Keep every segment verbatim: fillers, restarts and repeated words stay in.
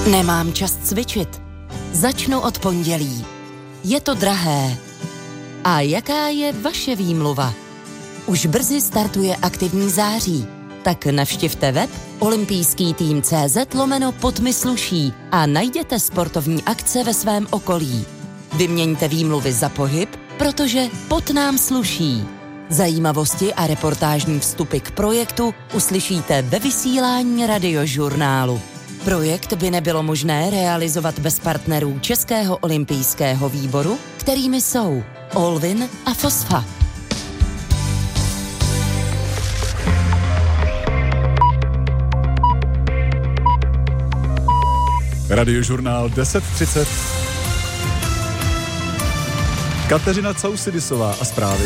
Nemám čas cvičit. Začnu od pondělí. Je to drahé. A jaká je vaše výmluva? Už brzy startuje aktivní září. Tak navštivte web olympijský tým tečka cé zet lomeno pod mi sluší a najděte sportovní akce ve svém okolí. Vyměňte výmluvy za pohyb, protože pot nám sluší. Zajímavosti a reportážní vstupy k projektu uslyšíte ve vysílání Radiožurnálu. Projekt by nebylo možné realizovat bez partnerů Českého olympijského výboru, kterými jsou Olvin a Fosfa. Radiožurnál deset třicet. Kateřina Causidisová a zprávy.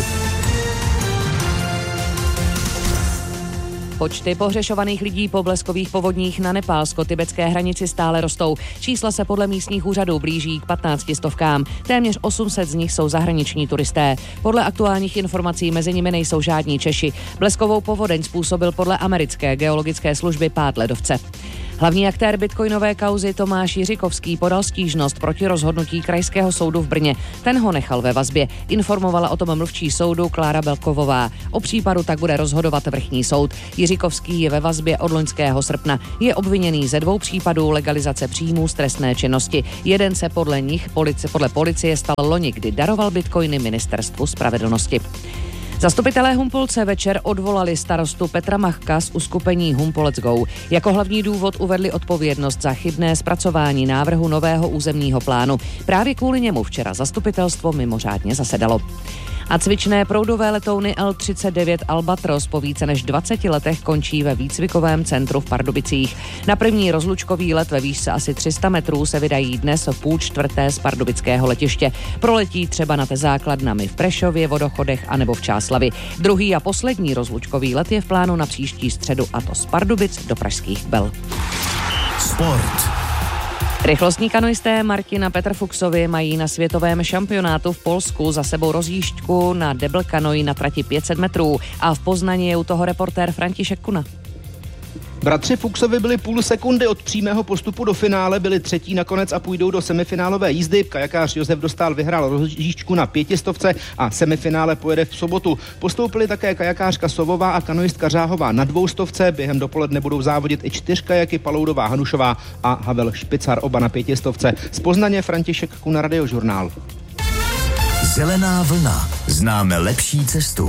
Počty pohřešovaných lidí po bleskových povodních na nepálsko-tibetské hranici stále rostou. Čísla se podle místních úřadů blíží k patnácti stovkám. Téměř osm set z nich jsou zahraniční turisté. Podle aktuálních informací mezi nimi nejsou žádní Češi. Bleskovou povodeň způsobil podle americké geologické služby pád ledovce. Hlavní aktér bitcoinové kauzy Tomáš Jiřikovský podal stížnost proti rozhodnutí Krajského soudu v Brně. Ten ho nechal ve vazbě. Informovala o tom mluvčí soudu Klára Belkovová. O případu tak bude rozhodovat vrchní soud. Jiřikovský je ve vazbě od loňského srpna. Je obviněný ze dvou případů legalizace příjmů z trestné činnosti. Jeden se podle nich policie, podle policie stal loni, kdy daroval bitcoiny Ministerstvu spravedlnosti. Zastupitelé Humpolce večer odvolali starostu Petra Machka z uskupení Humpo Let's Go. Jako hlavní důvod uvedli odpovědnost za chybné zpracování návrhu nového územního plánu. Právě kvůli němu včera zastupitelstvo mimořádně zasedalo. A cvičné proudové letouny el třicet devět Albatros po více než dvaceti letech končí ve výcvikovém centru v Pardubicích. Na první rozlučkový let ve výšce asi tři sta metrů se vydají dnes v půl čtvrté z pardubického letiště. Proletí třeba nad základnami v Prešově, Vodochodech anebo v Čáslavi. Druhý a poslední rozlučkový let je v plánu na příští středu, a to z Pardubic do pražských Bel. Sport. Rychlostní kanoisté Martin a Petr Fuchsovi mají na světovém šampionátu v Polsku za sebou rozjížďku na double kanoi na trati pět set metrů a v Poznani je u toho reportér František Kuna. Bratři Fuchsovi byli půl sekundy od přímého postupu do finále, byli třetí nakonec a půjdou do semifinálové jízdy. Kajakář Josef Dostál vyhrál rozjížďku na pětistovce a semifinále pojede v sobotu. Postoupili také kajakářka Sovová a kanoistka Řáhová na dvoustovce. Během dopoledne budou závodit i čtyř kajaky Paloudová Hanušová a Havel Špicar, oba na pětistovce. Z Poznaně František Kuna, Radiožurnál. Zelená vlna. Známe lepší cestu.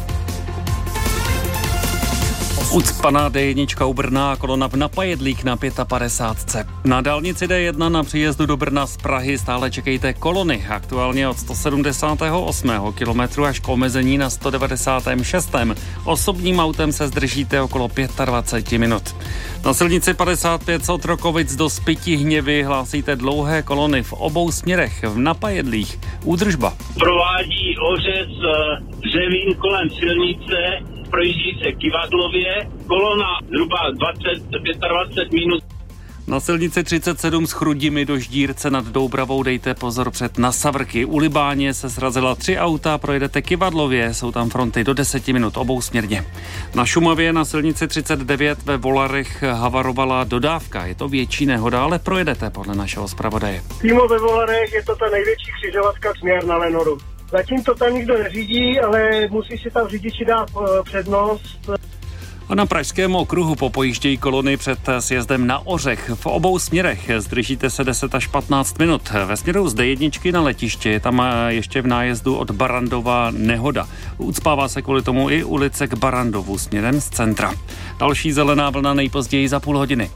Ucpaná dé jedna u Brna a kolona v Napajedlík na padesát pět. Na dálnici dé jedna na příjezdu do Brna z Prahy stále čekejte kolony. Aktuálně od sto sedmdesátého osmého kilometru až k omezení na sto devadesátém šestém Osobním autem se zdržíte okolo dvacet pět minut. Na silnici padesát pět z Otrokovic do Spytihněvy hlásíte dlouhé kolony v obou směrech. V Napajedlích údržba. Provádí ořez dřevín kolem silnice, projíždí se Kyvadlově, kolona zhruba dvacet až dvacet pět minut. Na silnici třicet sedm z Chrudimi do Ždírce nad Doubravou dejte pozor před Nasavrky. U Libáně se srazila tři auta, projedete Kyvadlově, jsou tam fronty do deseti minut obousměrně. Na Šumavě na silnici třicet devět ve Volarech havarovala dodávka. Je to větší nehoda, ale projedete podle našeho zpravodaje. Přímo ve Volarech je to ta největší křižovatka směr na Lenoru. Zatím to tam nikdo neřídí, ale musí si tam řidiči dát přednost. A na pražském okruhu popojíždějí kolony před sjezdem na Ořech. V obou směrech zdržíte se deset až patnáct minut. Ve směru z dé jedna na letiště je tam ještě v nájezdu od Barandova nehoda. Ucpává se kvůli tomu i ulice k Barandovu směrem z centra. Další zelená vlna nejpozději za půl hodiny.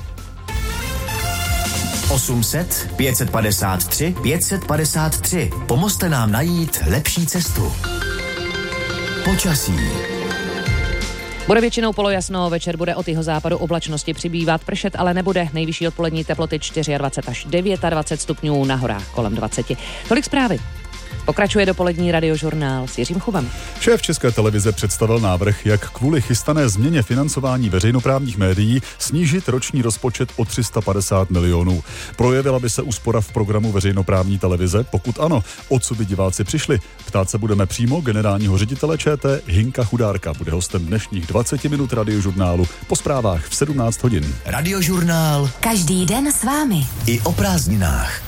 osm set, pět set padesát tři, pět set padesát tři. Pomozte nám najít lepší cestu. Počasí. Bude většinou polojasno, večer bude od jihozápadu oblačnosti přibývat, pršet ale nebude. Nejvyšší odpolední teploty dvacet čtyři až dvacet devět stupňů, na horách kolem dvacet. Tolik zprávy. Pokračuje dopolední radiožurnál s Jiřím Chubem. Šéf České televize představil návrh, jak kvůli chystané změně financování veřejnoprávních médií snížit roční rozpočet o tři sta padesát milionů. Projevila by se úspora v programu veřejnoprávní televize? Pokud ano, o co by diváci přišli? Ptát se budeme přímo generálního ředitele ČT Hinka Chudárka. Bude hostem dnešních dvacet minut radiožurnálu po zprávách v sedmnáct hodin. Radiožurnál. Každý den s vámi. I o prázdninách.